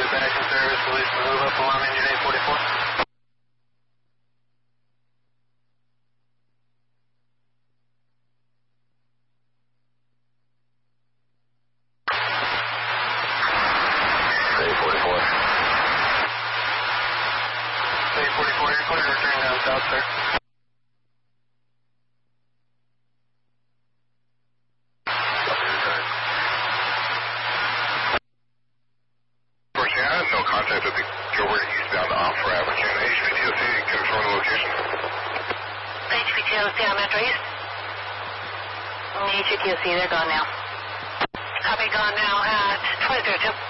back in service. Police to move up alarm engine 844. You're clear to return down south, sir. No contact with the Gilbert eastbound off-ramp. Can HPTOC confirm the location? HPTOC on Metro East. HPTOC, they're gone now. Copy, gone now at 2002.